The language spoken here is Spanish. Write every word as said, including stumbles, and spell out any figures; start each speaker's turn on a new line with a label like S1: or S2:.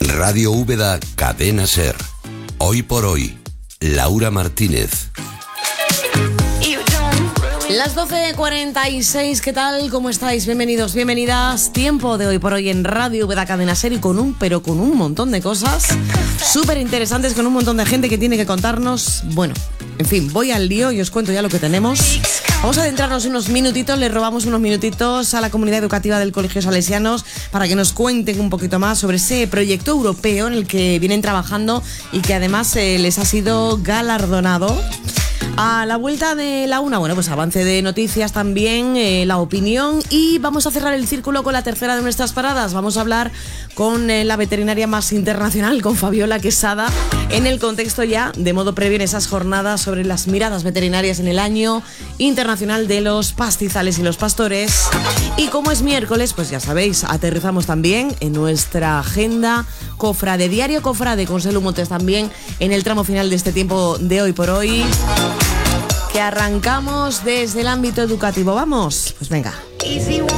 S1: Radio Úbeda Cadena Ser. Hoy por hoy, Laura Martínez.
S2: Las doce cuarenta y seis, ¿qué tal? ¿Cómo estáis? Bienvenidos, bienvenidas. Tiempo de Hoy por Hoy en Radio Úbeda Cadena Ser y con un, pero con un montón de cosas súper interesantes, con un montón de gente que tiene que contarnos. Bueno, en fin, voy al lío y os cuento ya lo que tenemos. Vamos a adentrarnos unos minutitos, le robamos unos minutitos a la comunidad educativa del Colegio Salesianos para que nos cuenten un poquito más sobre ese proyecto europeo en el que vienen trabajando y que además eh, les ha sido galardonado. A la vuelta de la una, bueno, pues avance de noticias también, eh, la opinión, y vamos a cerrar el círculo con la tercera de nuestras paradas. Vamos a hablar con eh, la veterinaria más internacional, con Fabiola Quesada, en el contexto ya, de modo previo en esas jornadas sobre las miradas veterinarias en el Año Internacional de los Pastizales y los Pastores. Y como es miércoles, pues ya sabéis, aterrizamos también en nuestra agenda Cofrade, Diario Cofrade, con Selu Montes también en el tramo final de este tiempo de Hoy por Hoy, que arrancamos desde el ámbito educativo. ¿Vamos? Pues venga.